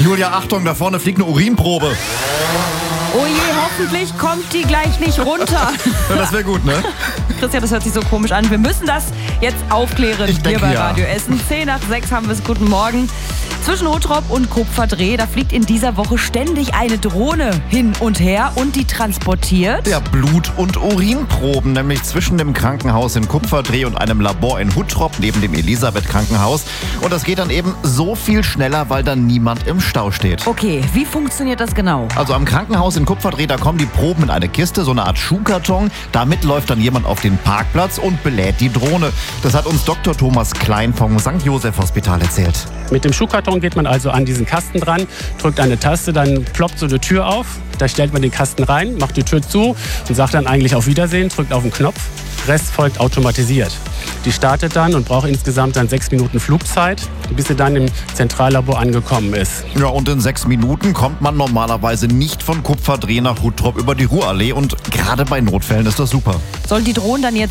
Julia, Achtung, da vorne fliegt eine Urinprobe. Oh je, hoffentlich kommt die gleich nicht runter. Ja, das wäre gut, ne? Christian, das hört sich so komisch an. Wir müssen das jetzt aufklären hier bei Radio Essen. 5:10 haben wir es. Guten Morgen. Zwischen Hottrop und Kupferdreh, da fliegt in dieser Woche ständig eine Drohne hin und her und die transportiert Ja, Blut- und Urinproben, nämlich zwischen dem Krankenhaus in Kupferdreh und einem Labor in Hottrop neben dem Elisabeth-Krankenhaus. Und das geht dann eben so viel schneller, weil dann niemand im Stau steht. Okay, wie funktioniert das genau? Also am Krankenhaus in Kupferdreh, da kommen die Proben in eine Kiste, so eine Art Schuhkarton. Damit läuft dann jemand auf den Parkplatz und belädt die Drohne. Das hat uns Dr. Thomas Klein vom St. Joseph Hospital erzählt. Mit dem Schuhkarton geht man also an diesen Kasten dran, drückt eine Taste, dann ploppt so eine Tür auf. Da stellt man den Kasten rein, macht die Tür zu und sagt dann eigentlich auf Wiedersehen, drückt auf den Knopf. Rest folgt automatisiert. Die startet dann und braucht insgesamt dann 6 Minuten Flugzeit, bis sie dann im Zentrallabor angekommen ist. Ja, und in 6 Minuten kommt man normalerweise nicht von Kupferdreh nach Hottrop über die Ruhrallee. Und gerade bei Notfällen ist das super. Sollen die Drohnen dann jetzt